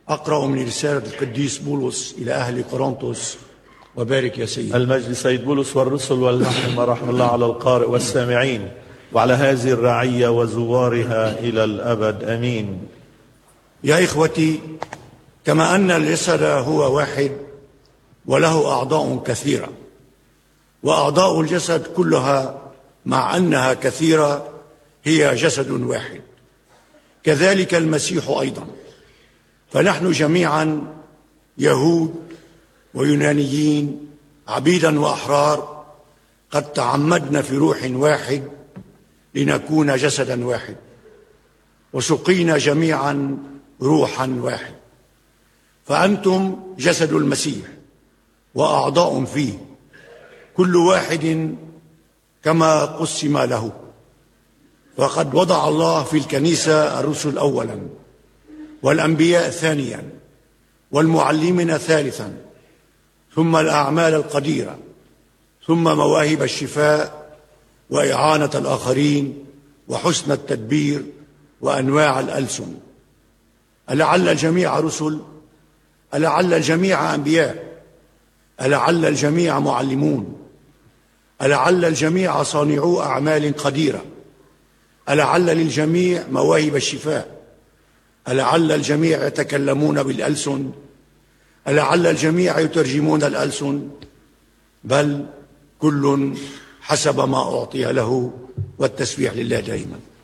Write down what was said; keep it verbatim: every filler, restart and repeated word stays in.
أقرأ من رسالة القديس بولس إلى أهل كورنثوس. وبارك يا سيدي. المجد سيد بولس والرسل والنعمة رحم الله على القارئ والسامعين وعلى هذه الرعية وزوارها إلى الأبد، أمين. يا إخوتي، كما أن الجسد هو واحد وله أعضاء كثيرة، وأعضاء الجسد كلها مع أنها كثيرة هي جسد واحد، كذلك المسيح أيضا. فنحن جميعا يهود ويونانيين، عبيدا وأحرار، قد تعمدنا في روح واحد لنكون جسدا واحد، وسقينا جميعا روحا واحد. فأنتم جسد المسيح وأعضاء فيه، كل واحد كما قسم له. وقد وضع الله في الكنيسة الرسل أولا، والأنبياء ثانيا، والمعلمين ثالثا، ثم الأعمال القديرة، ثم مواهب الشفاء وإعانة الآخرين وحسن التدبير وأنواع الألسن. ألعل الجميع رسل؟ ألعل الجميع أنبياء؟ ألعل الجميع معلمون؟ ألعل الجميع صانعو أعمال قديرة؟ ألعل للجميع مواهب الشفاء؟ ألعل الجميع يتكلمون بالألسن؟ ألعل الجميع يترجمون الألسن؟ بل كل حسب ما أعطي له، والتسبيح لله دائما.